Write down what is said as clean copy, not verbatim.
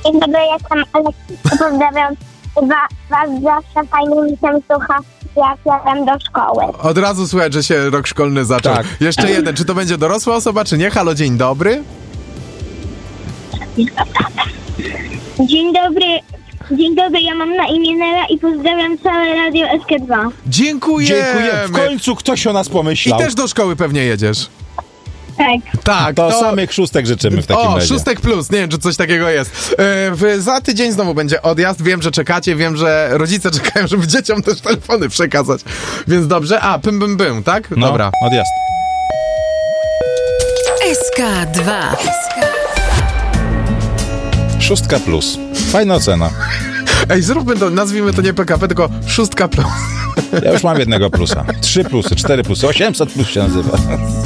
Dzień dobry, jestem Aleks. Pozdrawiam was zawsze, fajnie mi się słucha, jak jadę do szkoły. Od razu słychać, że się rok szkolny zaczął. Tak. Jeszcze jeden. Czy to będzie dorosła osoba, czy nie? Halo, dzień dobry. Dzień dobry, ja mam na imię Nela i pozdrawiam całe Radio SK2. Dziękujemy. W końcu ktoś o nas I pomyślał. też do szkoły pewnie jedziesz. Tak. Tak. To samych szóstek życzymy w takim razie. Szóstek plus, nie wiem, czy coś takiego jest. Za tydzień znowu będzie odjazd, wiem, że czekacie, wiem, że rodzice czekają, żeby dzieciom też telefony przekazać. Więc dobrze. Bym, tak? No, Dobra. odjazd. SK2. Szóstka plus. Fajna ocena. Ej, zróbmy to, nazwijmy to nie PKP, tylko szóstka plus. Ja już mam jednego plusa. 3 plusy, 4 plusy, 800 plus się nazywa.